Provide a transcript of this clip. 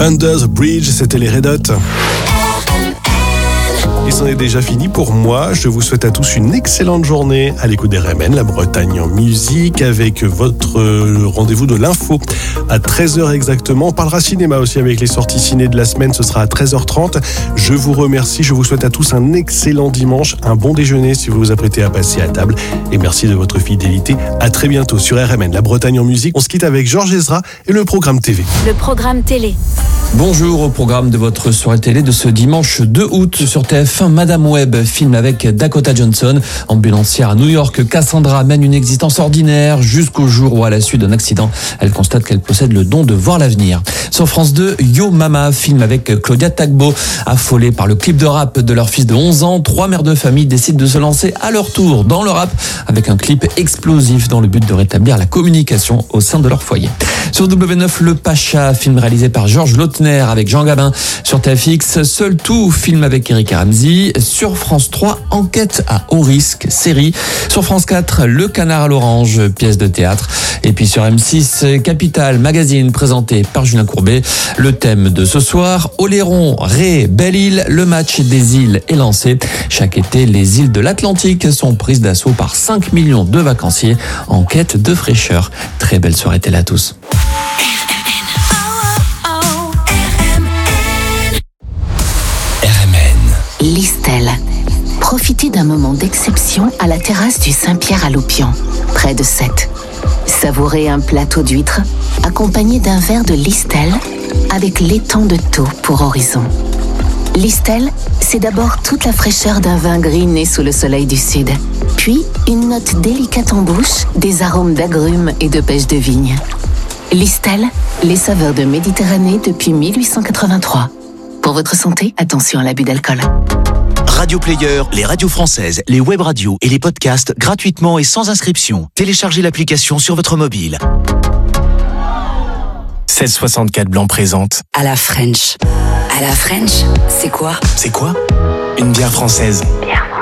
Under the Bridge, c'était les Red Hot. Et c'en est déjà fini pour moi. Je vous souhaite à tous une excellente journée à l'écoute des RMN, la Bretagne en musique, avec votre rendez-vous de l'info à 13h exactement. On parlera cinéma aussi avec les sorties ciné de la semaine. Ce sera à 13h30. Je vous remercie. Je vous souhaite à tous un excellent dimanche, un bon déjeuner si vous vous apprêtez à passer à table. Et merci de votre fidélité. À très bientôt sur RMN, la Bretagne en musique. On se quitte avec Georges Ezra et le programme TV. Le programme télé. Bonjour au programme de votre soirée télé de ce dimanche 2 août sur TF1. Madame Web, film avec Dakota Johnson. Ambulancière à New York, Cassandra mène une existence ordinaire jusqu'au jour où, à la suite d'un accident, elle constate qu'elle possède le don de voir l'avenir. Sur France 2, Yo Mama, film avec Claudia Tagbo. Affolée par le clip de rap de leur fils de 11 ans, 3 mères de famille décident de se lancer à leur tour dans le rap avec un clip explosif dans le but de rétablir la communication au sein de leur foyer. Sur W9, Le Pacha, film réalisé par Georges Lautner avec Jean Gabin. Sur TFX, Seul Tout, film avec Eric Ramsey. Sur France 3, Enquête à haut risque, série. Sur France 4, Le Canard à l'Orange, pièce de théâtre. Et puis sur M6, Capital, magazine présenté par Julien Courbet. Le thème de ce soir, Oléron, Ré, Belle-Île, le match des îles est lancé. Chaque été, les îles de l'Atlantique sont prises d'assaut par 5 millions de vacanciers en quête de fraîcheur. Très belle soirée télé à tous. Listel. Profitez d'un moment d'exception à la terrasse du Saint-Pierre à Loupian, près de Sète. Savourez un plateau d'huîtres accompagné d'un verre de Listel avec l'étang de Thau pour horizon. Listel, c'est d'abord toute la fraîcheur d'un vin gris né sous le soleil du sud, puis une note délicate en bouche, des arômes d'agrumes et de pêche de vigne. Listel, les saveurs de Méditerranée depuis 1883. Pour votre santé, attention à l'abus d'alcool. Radio Player, les radios françaises, les web radios et les podcasts gratuitement et sans inscription. Téléchargez l'application sur votre mobile. 1664 Blanc présente. À la French. À la French, c'est quoi ? C'est quoi ? Une bière française. Bière française.